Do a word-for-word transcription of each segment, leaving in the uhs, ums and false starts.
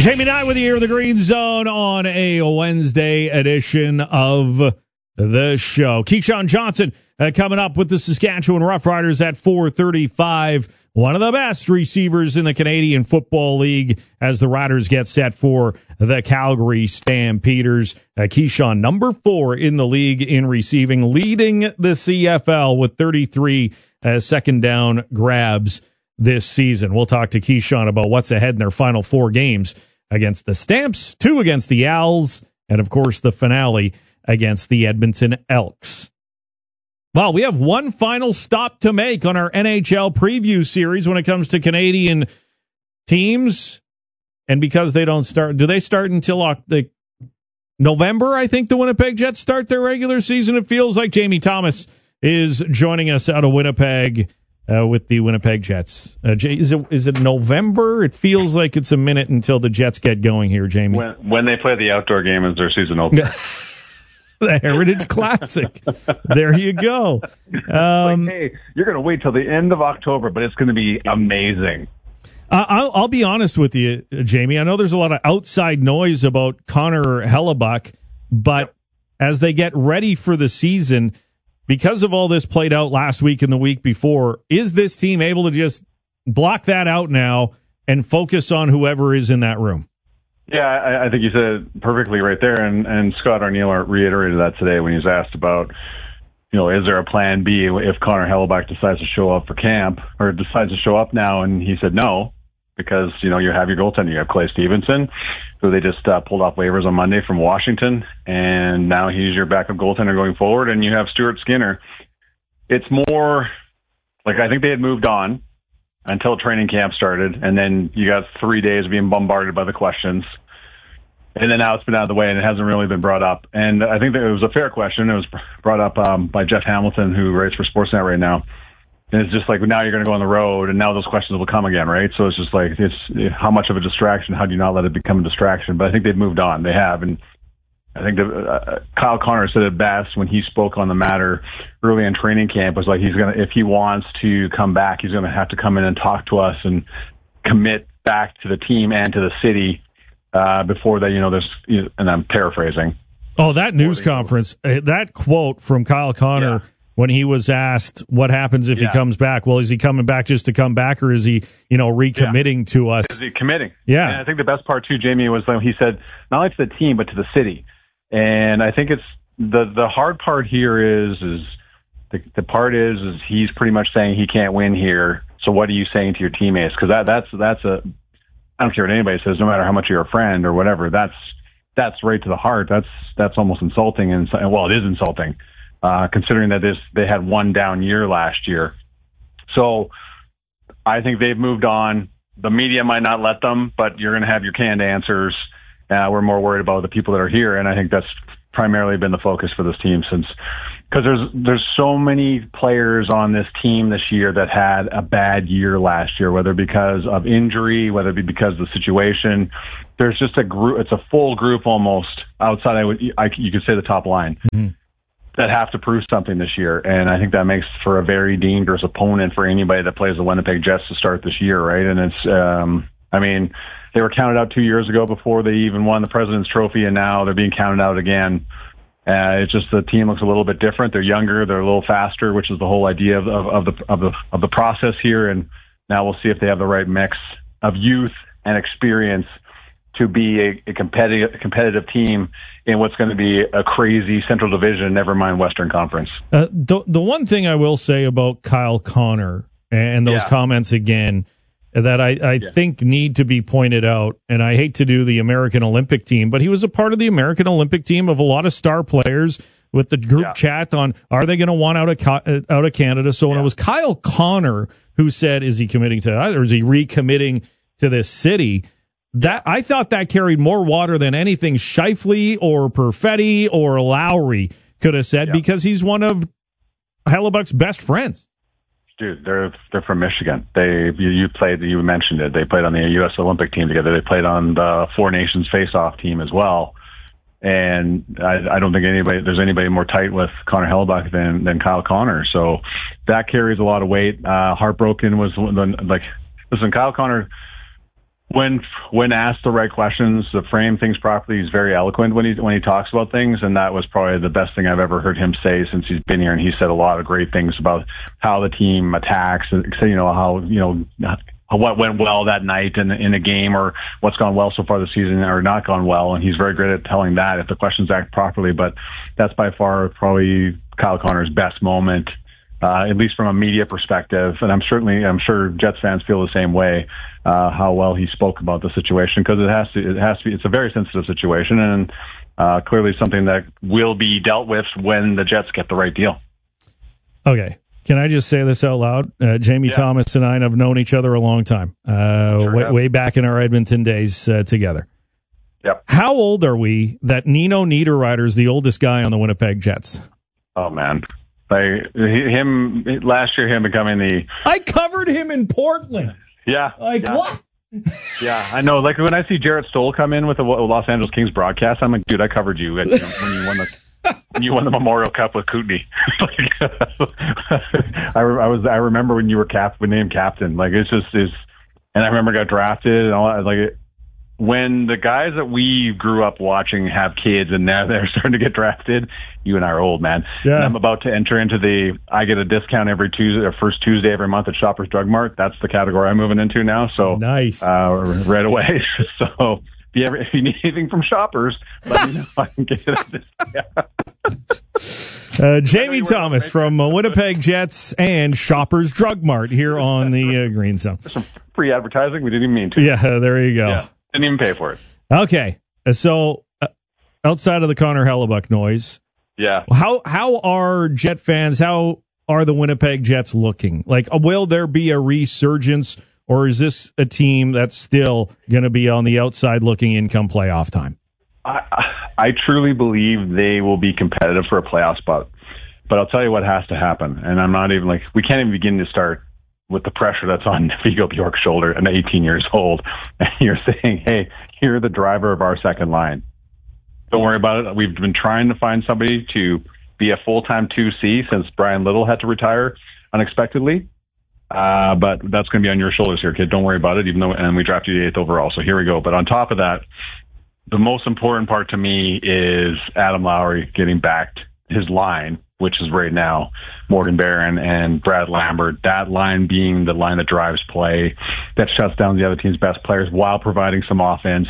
Jamie Knight with you here in the Green Zone on a Wednesday edition of the show. Keyshawn Johnson uh, coming up with the Saskatchewan Roughriders at four thirty-five. One of the best receivers in the Canadian Football League as the Riders get set for the Calgary Stampeders. Uh, Keyshawn, number four in the league in receiving, leading the C F L with thirty-three uh, second down grabs this season. We'll talk to Keyshawn about what's ahead in their final four games against the Stamps, two against the Owls, and, of course, the finale against the Edmonton Elks. Well, we have one final stop to make on our N H L preview series when it comes to Canadian teams. And because they don't start, do they start until uh, the November, I think the Winnipeg Jets start their regular season? It feels like Jamie Thomas is joining us out of Winnipeg uh, with the Winnipeg Jets. Uh, is it is it November? It feels like it's a minute until the Jets get going here, Jamie. When, when they play the outdoor game as their season opener. The Heritage Classic. There you go. Um, like, hey, you're going to wait till the end of October, but it's going to be amazing. Uh, I'll, I'll be honest with you, Jamie. I know there's a lot of outside noise about Connor Hellebuyck, but yep. as they get ready for the season, because of all this played out last week and the week before, is this team able to just block that out now and focus on whoever is in that room? Yeah, I, I think you said it perfectly right there, and, and Scott Arniel reiterated that today when he was asked about, you know, is there a plan B if Connor Hellebuyck decides to show up for camp or decides to show up now, and he said no, because, you know, you have your goaltender. You have Clay Stevenson, who they just uh, pulled off waivers on Monday from Washington, and now he's your backup goaltender going forward, and you have Stuart Skinner. It's more like I think they had moved on until training camp started, and then you got three days being bombarded by the questions. And then now it's been out of the way, and it hasn't really been brought up. And I think that it was a fair question. It was brought up um, by Jeff Hamilton, who writes for Sportsnet right now. And it's just like, now you're going to go on the road, and now those questions will come again, right? So it's just like, it's how much of a distraction? How do you not let it become a distraction? But I think they've moved on. They have. And I think that, uh, Kyle Connor said it best when he spoke on the matter early in training camp. Was like, he's going to, if he wants to come back, he's going to have to come in and talk to us and commit back to the team and to the city. Uh, before that, you know, there's, and I'm paraphrasing. Oh, that news conference, uh, that quote from Kyle Connor yeah. when he was asked what happens if yeah. he comes back. Well, is he coming back just to come back, or is he, you know, recommitting yeah. to us? Is he committing? Yeah. And I think the best part too, Jamie, was when he said not only to the team but to the city. And I think it's the the hard part here is is the the part is is he's pretty much saying he can't win here. So what are you saying to your teammates? Because that that's that's a I don't care what anybody says, no matter how much you're a friend or whatever, that's that's right to the heart. That's that's almost insulting, and well, it is insulting, uh, considering that this they had one down year last year. So I think they've moved on. The media might not let them, but you're going to have your canned answers. Uh, we're more worried about the people that are here, and I think that's primarily been the focus for this team since. Because there's there's so many players on this team this year that had a bad year last year, whether because of injury, whether it be because of the situation. There's just a group; it's a full group almost outside. I would, I, you could say the top line mm-hmm. that have to prove something this year, and I think that makes for a very dangerous opponent for anybody that plays the Winnipeg Jets to start this year, right? And it's, um, I mean, they were counted out two years ago before they even won the President's Trophy, and now they're being counted out again. Uh, it's just the team looks a little bit different. They're younger, they're a little faster, which is the whole idea of, of, of the of the of the process here. And now we'll see if they have the right mix of youth and experience to be a, a competitive competitive team in what's going to be a crazy Central Division, never mind Western Conference. Uh, the the one thing I will say about Kyle Connor and those yeah. comments again that I, I yeah. think need to be pointed out, and I hate to do the American Olympic team, but he was a part of the American Olympic team of a lot of star players with the group yeah. chat on, are they going to want out of out of Canada? So when yeah. it was Kyle Connor who said, is he committing to either, or is he recommitting to this city? That I thought that carried more water than anything Scheifele or Perfetti or Lowry could have said, yeah. because he's one of Hellebuyck's best friends. Dude, they're they're from Michigan. They you, you played you mentioned it. They played on the U S Olympic team together. They played on the Four Nations face-off team as well. And I, I don't think anybody there's anybody more tight with Connor Hellebuyck than than Kyle Connor. So that carries a lot of weight. Uh, heartbroken was when, like listen, Kyle Connor when when asked the right questions, to frame things properly, he's very eloquent when he when he talks about things, and that was probably the best thing I've ever heard him say since he's been here. And he said a lot of great things about how the team attacks, and you know how you know what went well that night in in a game, or what's gone well so far this season or not gone well. And he's very great at telling that if the questions act properly. But that's by far probably Kyle Connor's best moment. Uh, at least from a media perspective, and I'm certainly, I'm sure Jets fans feel the same way. Uh, how well he spoke about the situation, because it has to, it has to be. It's a very sensitive situation, and uh, clearly something that will be dealt with when the Jets get the right deal. Okay, can I just say this out loud? Uh, Jamie yeah. Thomas and I have known each other a long time, uh, sure way, way back in our Edmonton days uh, together. Yep. How old are we that Nino Niederreiter is the oldest guy on the Winnipeg Jets? Oh man. Like him last year, him becoming the. I covered him in Portland. Yeah. Like yeah. what? Yeah, I know. Like when I see Jarrett Stoll come in with the Los Angeles Kings broadcast, I'm like, dude, I covered you, at, you know, when you won the when you won the Memorial Cup with Kootenay. I, I was I remember when you were cap named captain. Like it's just is, and I remember I got drafted and all that. Like it, when the guys that we grew up watching have kids and now they're starting to get drafted, you and I are old, man. Yeah. And I'm about to enter into the, I get a discount every Tuesday, or first Tuesday every month at Shoppers Drug Mart. That's the category I'm moving into now. So nice. Uh, right away. So if you, ever, if you need anything from Shoppers, let me know. I can get it. Uh, Jamie Thomas from uh, Winnipeg Jets and Shoppers Drug Mart here on the uh, Green Zone. Some free advertising. We didn't even mean to. Yeah, there you go. Yeah. Didn't even pay for it. Okay, so uh, outside of the Connor Hellebuck noise, yeah. How how are Jet fans? How are the Winnipeg Jets looking? Like, will there be a resurgence, or is this a team that's still going to be on the outside looking in come playoff time? I I truly believe they will be competitive for a playoff spot, but I'll tell you what has to happen, and I'm not even like we can't even begin to start with the pressure that's on Figo Bjork's shoulder and eighteen years old, and you're saying, hey, you're the driver of our second line. Don't worry about it. We've been trying to find somebody to be a full-time two C since Brian Little had to retire unexpectedly. Uh, but that's going to be on your shoulders here, kid. Don't worry about it, even though, and we drafted you eighth overall. So here we go. But on top of that, the most important part to me is Adam Lowry getting back his line, which is right now Morgan Barron and Brad Lambert. That line being the line that drives play, that shuts down the other team's best players while providing some offense.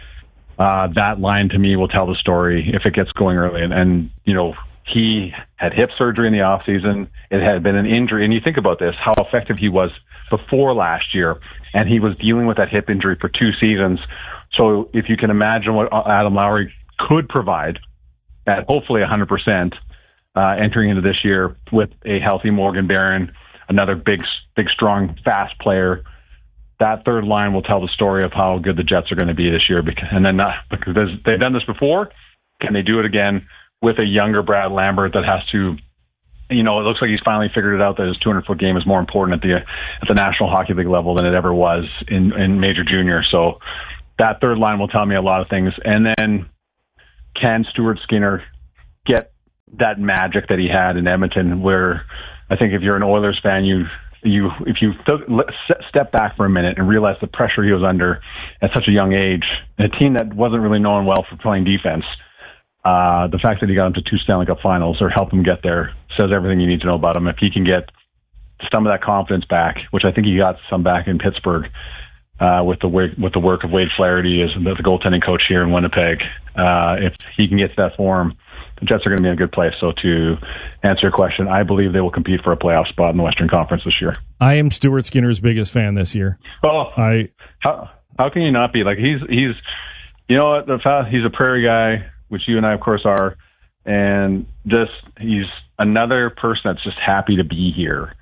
Uh, that line to me will tell the story if it gets going early. And, and you know, he had hip surgery in the offseason. It had been an injury. And you think about this, how effective he was before last year. And he was dealing with that hip injury for two seasons. So if you can imagine what Adam Lowry could provide at hopefully one hundred percent uh, entering into this year with a healthy Morgan Barron, another big, big, strong, fast player, that third line will tell the story of how good the Jets are going to be this year. Because, and then uh, because they've done this before, can they do it again with a younger Brad Lambert that has to, you know, it looks like he's finally figured it out that his two hundred foot game is more important at the at the National Hockey League level than it ever was in, in Major Junior. So that third line will tell me a lot of things. And then can Stuart Skinner get that magic that he had in Edmonton, where I think if you're an Oilers fan, you you if you th- step back for a minute and realize the pressure he was under at such a young age, a team that wasn't really known well for playing defense, uh, the fact that he got him to two Stanley Cup finals or helped him get there says everything you need to know about him. If he can get some of that confidence back, which I think he got some back in Pittsburgh, uh, with the work, with the work of Wade Flaherty as the goaltending coach here in Winnipeg, uh, if he can get to that form, the Jets are going to be in a good place. So to answer your question, I believe they will compete for a playoff spot in the Western Conference this year. I am Stuart Skinner's biggest fan this year. Oh, I how how can you not be? Like he's he's you know what, the fact he's a Prairie guy, which you and I of course are, and just he's another person that's just happy to be here.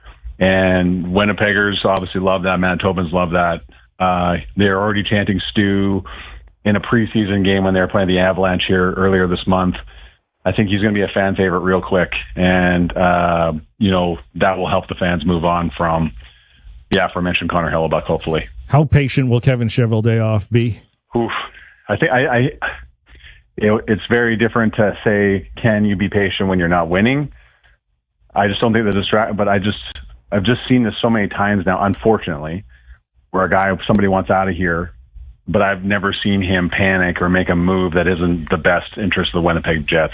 And Winnipeggers obviously love that. Manitobans love that. Uh, they're already chanting Stu in a preseason game when they were playing the Avalanche here earlier this month. I think he's going to be a fan favorite real quick. And, uh, you know, that will help the fans move on from the aforementioned Connor Hellebuck, hopefully. How patient will Kevin Cheveldayoff be? Oof. I think I, I you know, it's very different to say, can you be patient when you're not winning? I just don't think the distract, but I just, I've just seen this so many times now, unfortunately, where a guy, somebody wants out of here, but I've never seen him panic or make a move that isn't the best interest of the Winnipeg Jets.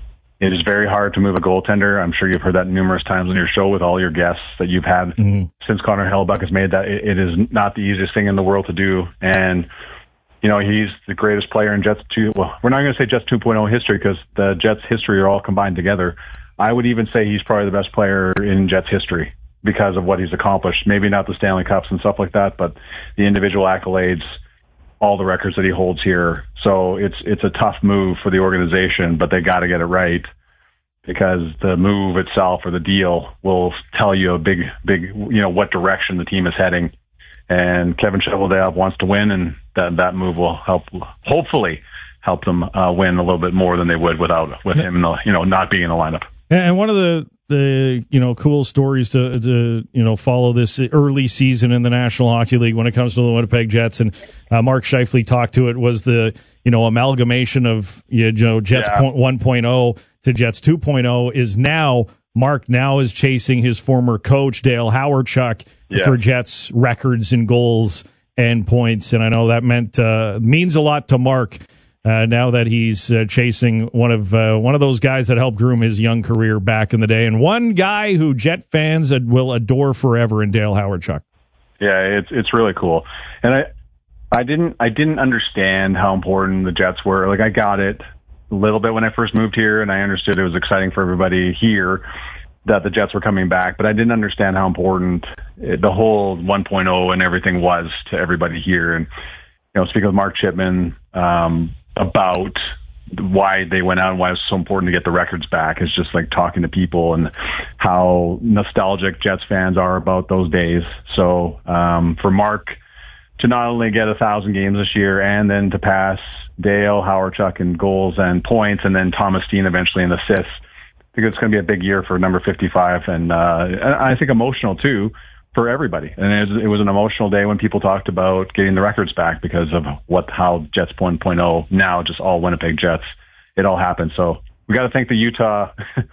It is very hard to move a goaltender. I'm sure you've heard that numerous times on your show with all your guests that you've had mm-hmm. since Connor Hellebuyck has made that. It, it is not the easiest thing in the world to do. And, you know, he's the greatest player in Jets two. Well, we're not going to say Jets two point oh history because the Jets history are all combined together. I would even say he's probably the best player in Jets history because of what he's accomplished. Maybe not the Stanley Cups and stuff like that, but the individual accolades, all the records that he holds here. So it's it's a tough move for the organization, but they got to get it right because the move itself or the deal will tell you a big, big, you know, what direction the team is heading. And Kevin Cheveldayoff wants to win, and that that move will help, hopefully, help them uh, win a little bit more than they would without with him, in the, you know, not being in the lineup. And one of the the you know cool stories to to you know follow this early season in the National Hockey League when it comes to the Winnipeg Jets, and uh, Mark Scheifele talked to it, was the you know amalgamation of you know Jets yeah. one point oh to Jets two point oh is now Mark now is chasing his former coach Dale Hawerchuk yeah. for Jets records and goals and points, and I know that meant uh, means a lot to Mark. Uh, now that he's uh, chasing one of uh, one of those guys that helped groom his young career back in the day, and one guy who Jet fans will adore forever in Dale Hawerchuk. Yeah, it's it's really cool, and I I didn't I didn't understand how important the Jets were. Like I got it a little bit when I first moved here, and I understood it was exciting for everybody here that the Jets were coming back, but I didn't understand how important it, the whole one point oh and everything was to everybody here. And you know, speaking with Mark Chipman. Um, about why they went out and why it was so important to get the records back. It's just like talking to people and how nostalgic Jets fans are about those days. So um, for Mark to not only get a thousand games this year and then to pass Dale Hawerchuk in goals and points and then Thomas Steen eventually in assists, I think it's going to be a big year for number fifty-five and uh, I think emotional too for everybody. And it was, it was an emotional day when people talked about getting the records back because of what, how Jets one point oh, now just all Winnipeg Jets, it all happened. So we got to thank the Utah,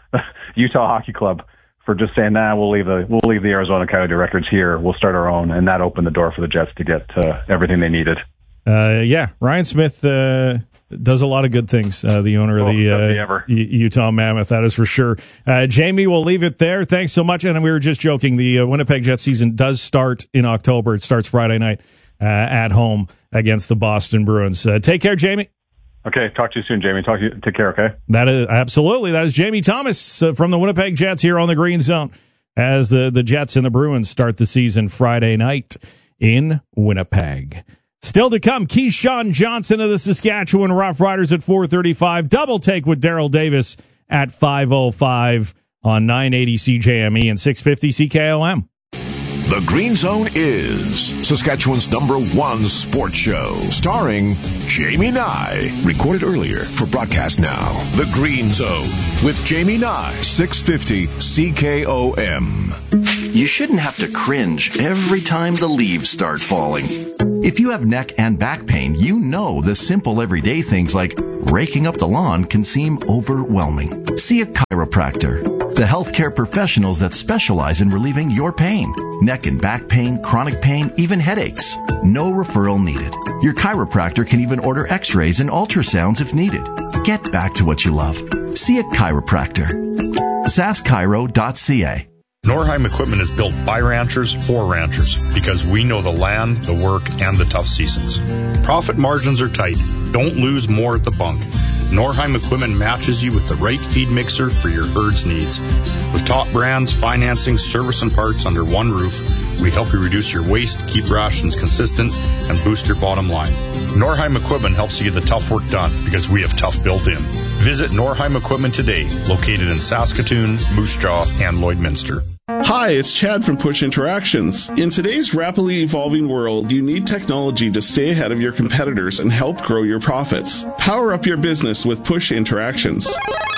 Utah Hockey Club for just saying, nah, we'll leave the, we'll leave the Arizona Coyote records here. We'll start our own. And that opened the door for the Jets to get uh, everything they needed. Uh, yeah. Ryan Smith, uh, does a lot of good things, uh, the owner of the uh, Utah Mammoth, that is for sure. Uh, Jamie, we'll leave it there. Thanks so much. And we were just joking, the uh, Winnipeg Jets season does start in October. It starts Friday night uh, at home against the Boston Bruins. Uh, take care, Jamie. Okay, talk to you soon, Jamie. Talk to you. Take care, okay? That is absolutely. That is Jamie Thomas uh, from the Winnipeg Jets here on the Green Zone as the, the Jets and the Bruins start the season Friday night in Winnipeg. Still to come, Keyshawn Johnson of the Saskatchewan Roughriders at four thirty-five. Double Take with Daryl Davis at five oh five on nine eighty C J M E and six fifty C K O M. The Green Zone is Saskatchewan's number one sports show, starring Jamie Nye. Recorded earlier for broadcast now. The Green Zone with Jamie Nye, six fifty C K O M. You shouldn't have to cringe every time the leaves start falling. If you have neck and back pain, you know the simple everyday things like raking up the lawn can seem overwhelming. See a chiropractor. The healthcare professionals that specialize in relieving your pain. Neck and back pain, chronic pain, even headaches. No referral needed. Your chiropractor can even order x-rays and ultrasounds if needed. Get back to what you love. See a chiropractor. sask chiro dot c a. Norheim Equipment is built by ranchers for ranchers because we know the land, the work, and the tough seasons. Profit margins are tight. Don't lose more at the bunk. Norheim Equipment matches you with the right feed mixer for your herd's needs. With top brands, financing, service, and parts under one roof, we help you reduce your waste, keep rations consistent, and boost your bottom line. Norheim Equipment helps you get the tough work done because we have tough built in. Visit Norheim Equipment today, located in Saskatoon, Moose Jaw, and Lloydminster. Hi, it's Chad from Push Interactions. In today's rapidly evolving world, you need technology to stay ahead of your competitors and help grow your profits. Power up your business with Push Interactions.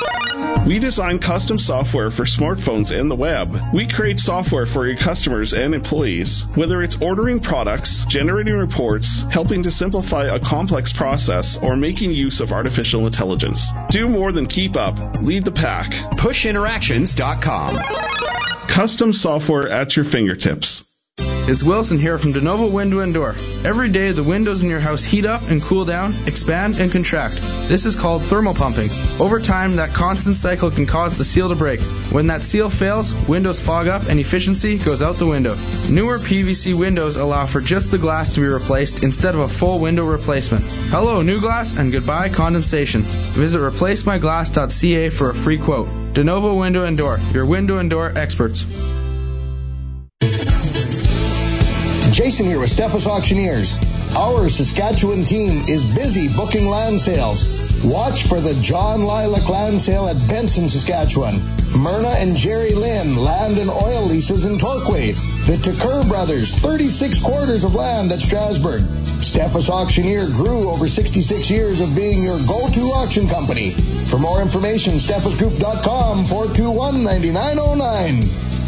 We design custom software for smartphones and the web. We create software for your customers and employees. Whether it's ordering products, generating reports, helping to simplify a complex process, or making use of artificial intelligence. Do more than keep up. Lead the pack. push interactions dot com. Custom software at your fingertips. It's Wilson here from DeNovo Window and Door. Every day the windows in your house heat up and cool down, expand and contract. This is called thermal pumping. Over time, that constant cycle can cause the seal to break. When that seal fails, windows fog up and efficiency goes out the window. Newer P V C windows allow for just the glass to be replaced instead of a full window replacement. Hello, new glass, and goodbye condensation. Visit replace my glass dot c a for a free quote. DeNovo Window and Door, your window and door experts. Jason here with Steffes Auctioneers. Our Saskatchewan team is busy booking land sales. Watch for the John Lilac Land Sale at Benson, Saskatchewan. Myrna and Jerry Lynn land and oil leases in Torquay. The Tucker Brothers, thirty-six quarters of land at Strasbourg. Steffes Auctioneer grew over sixty-six years of being your go-to auction company. For more information, steffes group dot com, four two one, nine nine zero nine.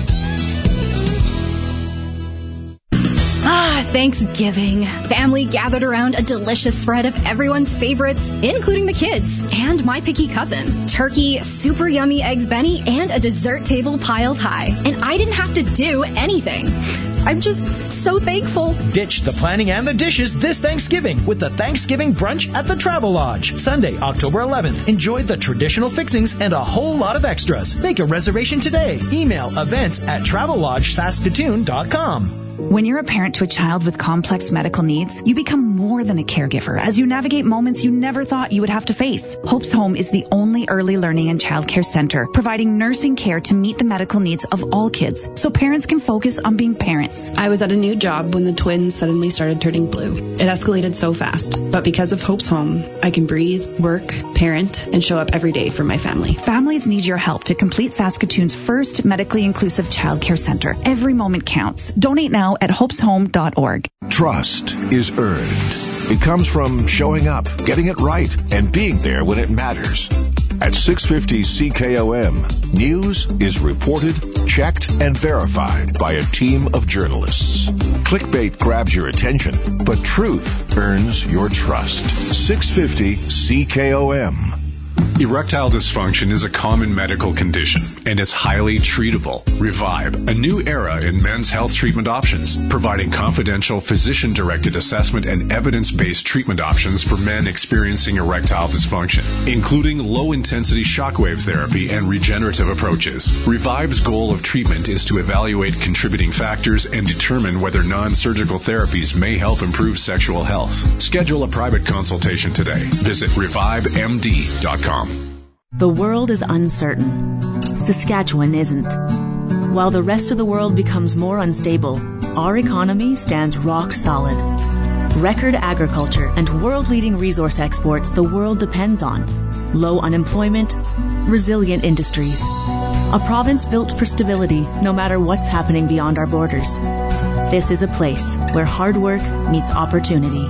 Ah, Thanksgiving. Family gathered around a delicious spread of everyone's favorites, including the kids and my picky cousin. Turkey, super yummy eggs Benny, and a dessert table piled high. And I didn't have to do anything. I'm just so thankful. Ditch the planning and the dishes this Thanksgiving with the Thanksgiving Brunch at the Travel Lodge. Sunday, October eleventh. Enjoy the traditional fixings and a whole lot of extras. Make a reservation today. Email events at travel lodge saskatoon dot com. When you're a parent to a child with complex medical needs, you become more than a caregiver as you navigate moments you never thought you would have to face. Hope's Home is the only early learning and childcare center providing nursing care to meet the medical needs of all kids so parents can focus on being parents. I was at a new job when the twins suddenly started turning blue. It escalated so fast, but because of Hope's Home, I can breathe, work, parent, and show up every day for my family. Families need your help to complete Saskatoon's first medically inclusive childcare center. Every moment counts. Donate now at hopes home dot org. Trust is earned. It comes from showing up, getting it right, and being there when it matters. At six fifty C K O M, news is reported, checked, and verified by a team of journalists. Clickbait grabs your attention, but truth earns your trust. six fifty C K O M. Erectile dysfunction is a common medical condition and is highly treatable. Revive, a new era in men's health treatment options, providing confidential physician-directed assessment and evidence-based treatment options for men experiencing erectile dysfunction, including low-intensity shockwave therapy and regenerative approaches. Revive's goal of treatment is to evaluate contributing factors and determine whether non-surgical therapies may help improve sexual health. Schedule a private consultation today. Visit revive m d dot com. The world is uncertain. Saskatchewan isn't. While the rest of the world becomes more unstable, our economy stands rock solid. Record agriculture and world-leading resource exports the world depends on. Low unemployment, resilient industries. A province built for stability no matter what's happening beyond our borders. This is a place where hard work meets opportunity.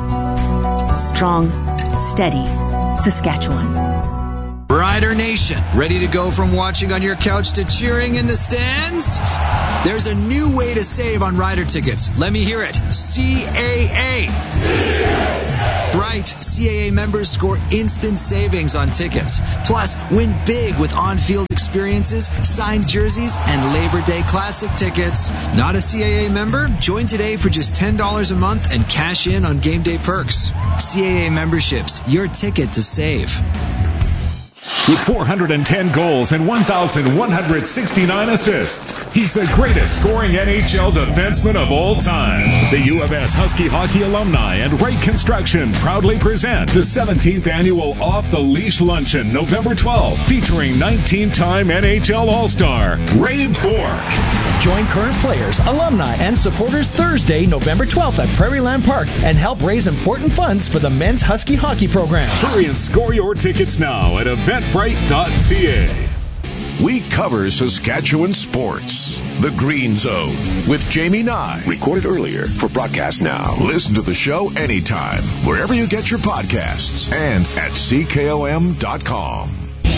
Strong, steady Saskatchewan. Rider Nation, ready to go from watching on your couch to cheering in the stands? There's a new way to save on rider tickets. Let me hear it. C A A. C A A. Right. C A A members score instant savings on tickets. Plus, win big with on-field experiences, signed jerseys, and Labor Day Classic tickets. Not a C A A member? Join today for just ten dollars a month and cash in on game day perks. C A A memberships, your ticket to save. With four hundred ten goals and one thousand one hundred sixty-nine assists, he's the greatest scoring N H L defenseman of all time. The U of S Husky Hockey Alumni and Wright Construction proudly present the seventeenth annual Off the Leash Luncheon, November twelfth, featuring nineteen-time N H L All-Star Ray Bourque. Join current players, alumni, and supporters Thursday, November twelfth at Prairie Land Park and help raise important funds for the men's Husky hockey program. Hurry and score your tickets now at eventbrite dot c a. We cover Saskatchewan sports. The Green Zone with Jamie Nye. Recorded earlier for broadcast now. Listen to the show anytime, wherever you get your podcasts, and at C K O M dot com.